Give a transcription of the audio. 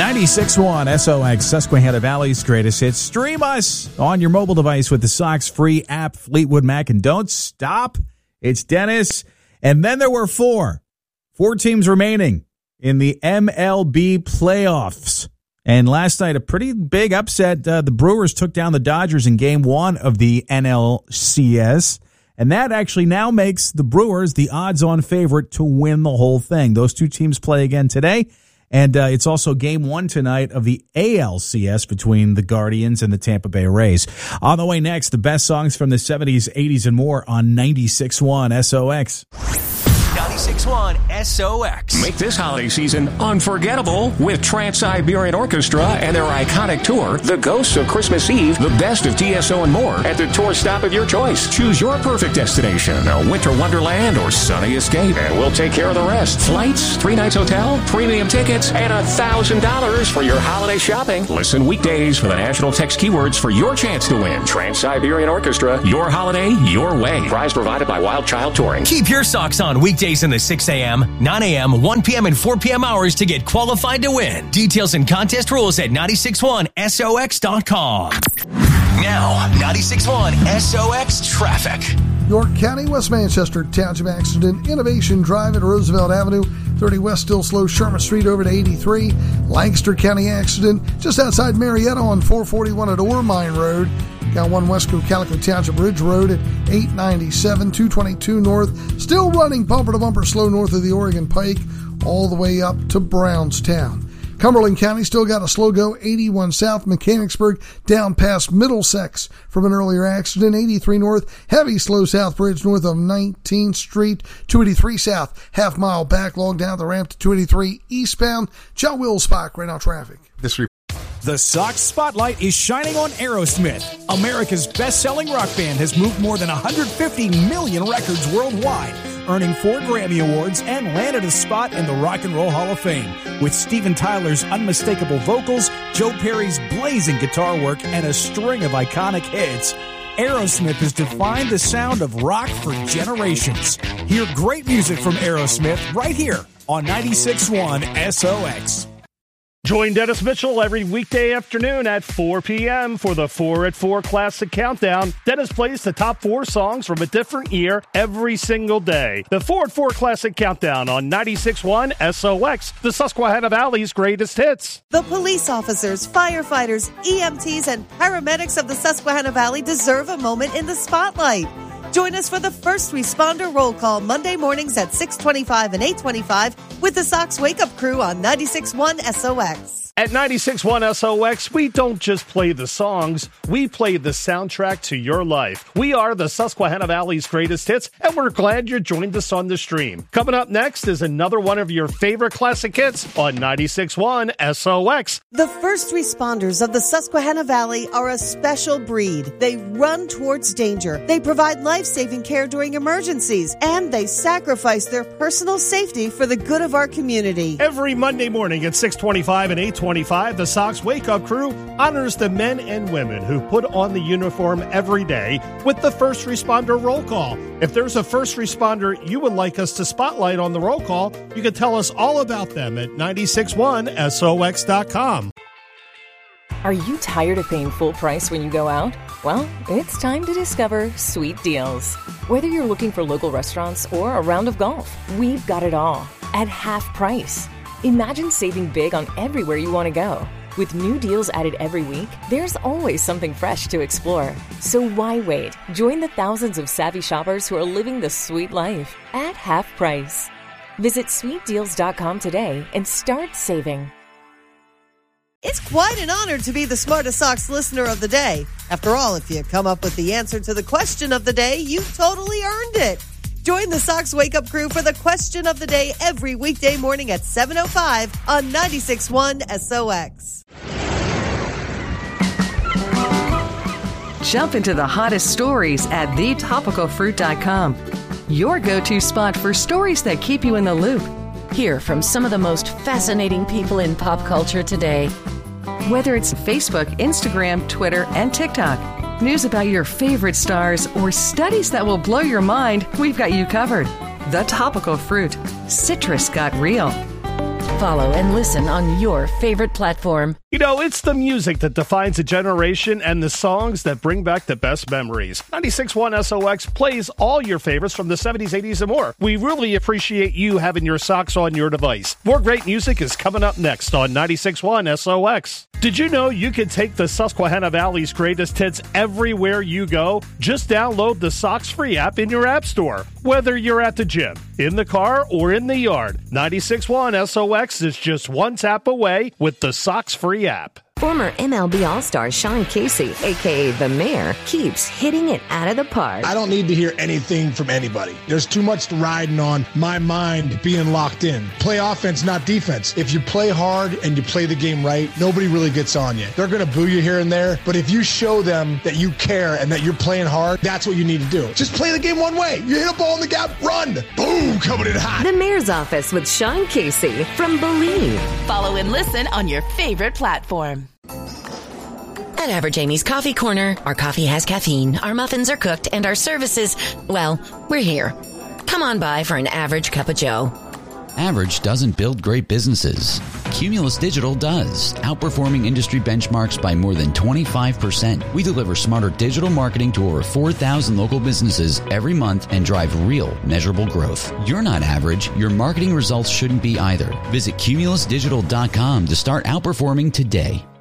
96.1 SOX, Susquehanna Valley's greatest hits. Stream us on your mobile device with the Sox free app, Fleetwood Mac. And don't stop. It's Dennis. And then there were four teams remaining in the MLB playoffs. And last night, a pretty big upset. The Brewers took down the Dodgers in Game 1 of the NLCS. And that actually now makes the Brewers the odds-on favorite to win the whole thing. Those two teams play again today. And it's also Game 1 tonight of the ALCS between the Guardians and the Tampa Bay Rays. On the way next, the best songs from the 70s, 80s, and more on 96.1 SOX. 96.1 SOX. Make this holiday season unforgettable with Trans-Siberian Orchestra and their iconic tour, The Ghosts of Christmas Eve, the best of TSO and more at the tour stop of your choice. Choose your perfect destination, a winter wonderland or sunny escape, and we'll take care of the rest. Flights, 3 nights hotel, premium tickets, and $1,000 for your holiday shopping. Listen weekdays for the national text keywords for your chance to win. Trans-Siberian Orchestra, your holiday, your way. Prize provided by Wild Child Touring. Keep your socks on weekdays in the 6 a.m., 9 a.m., 1 p.m., and 4 p.m. hours to get qualified to win. Details and contest rules at 961sox.com. Now, 96.1 SOX traffic. York County, West Manchester Township accident, Innovation Drive at Roosevelt Avenue, 30 West still slow, Sherman Street over to 83. Lancaster County accident just outside Marietta on 441 at Ore Mine Road. Got 1 Westco Calico Township Ridge Road at 897, 222 north. Still running bumper to bumper slow north of the Oregon Pike, all the way up to Brownstown. Cumberland County still got a slow go, 81 south, Mechanicsburg down past Middlesex from an earlier accident, 83 north, heavy slow south bridge north of 19th Street, 283 south, half mile backlog down the ramp to 283 eastbound. John Wills-Spock, right now traffic. The Sox spotlight is shining on Aerosmith. America's best-selling rock band has moved more than 150 million records worldwide, earning 4 Grammy Awards and landed a spot in the Rock and Roll Hall of Fame. With Steven Tyler's unmistakable vocals, Joe Perry's blazing guitar work, and a string of iconic hits, Aerosmith has defined the sound of rock for generations. Hear great music from Aerosmith right here on 96.1 SOX. Join Dennis Mitchell every weekday afternoon at 4 p.m. for the 4 at 4 Classic Countdown. Dennis plays the top 4 songs from a different year every single day. The 4 at 4 Classic Countdown on 96.1 SOX, the Susquehanna Valley's greatest hits. The police officers, firefighters, EMTs, and paramedics of the Susquehanna Valley deserve a moment in the spotlight. Join us for the First Responder Roll Call Monday mornings at 6:25 and 8:25 with the Sox Wake Up Crew on 96.1 SOX. At 96.1 SOX, we don't just play the songs, we play the soundtrack to your life. We are the Susquehanna Valley's greatest hits, and we're glad you joined us on the stream. Coming up next is another one of your favorite classic hits on 96.1 SOX. The first responders of the Susquehanna Valley are a special breed. They run towards danger. They provide life-saving care during emergencies, and they sacrifice their personal safety for the good of our community. Every Monday morning at 6:25 and 8:25, the Sox Wake Up Crew honors the men and women who put on the uniform every day with the First Responder Roll Call. If there's a first responder you would like us to spotlight on the roll call, you can tell us all about them at 961sox.com. Are you tired of paying full price when you go out? Well, it's time to discover Sweet Deals. Whether you're looking for local restaurants or a round of golf, we've got it all at half price. Imagine saving big on everywhere you want to go. With new deals added every week, there's always something fresh to explore. So why wait? Join the thousands of savvy shoppers who are living the sweet life at half price. Visit sweetdeals.com today and start saving. It's quite an honor to be the Smartest Sox listener of the day. After all, if you come up with the answer to the question of the day, you totally earned it. Join the Sox Wake Up Crew for the question of the day every weekday morning at 7:05 on 96.1 SOX. Jump into the hottest stories at thetopicalfruit.com. Your go-to spot for stories that keep you in the loop. Hear from some of the most fascinating people in pop culture today. Whether it's Facebook, Instagram, Twitter, and TikTok, news about your favorite stars, or studies that will blow your mind, we've got you covered. The Topical Fruit. Citrus got real. Follow and listen on your favorite platform. You know, it's the music that defines a generation and the songs that bring back the best memories. 96.1 SOX plays all your favorites from the 70s, 80s, and more. We really appreciate you having your socks on your device. More great music is coming up next on 96.1 SOX. Did you know you can take the Susquehanna Valley's greatest hits everywhere you go? Just download the Sox Free app in your app store. Whether you're at the gym, in the car, or in the yard, 96.1 SOX is just one tap away with the Sox Free app. Former MLB All-Star Sean Casey, a.k.a. The Mayor, keeps hitting it out of the park. I don't need to hear anything from anybody. There's too much riding on my mind being locked in. Play offense, not defense. If you play hard and you play the game right, nobody really gets on you. They're going to boo you here and there, but if you show them that you care and that you're playing hard, that's what you need to do. Just play the game one way. You hit a ball in the gap, run. Boom, coming in hot. The Mayor's Office with Sean Casey from Believe. Follow and listen on your favorite platform. At Average Amy's Coffee Corner, our coffee has caffeine, our muffins are cooked, and our services, well, we're here. Come on by for an average cup of joe. Average doesn't build great businesses. Cumulus Digital does, outperforming industry benchmarks by more than 25%. We deliver smarter digital marketing to over 4,000 local businesses every month and drive real, measurable growth. You're not average. Your marketing results shouldn't be either. Visit cumulusdigital.com to start outperforming today.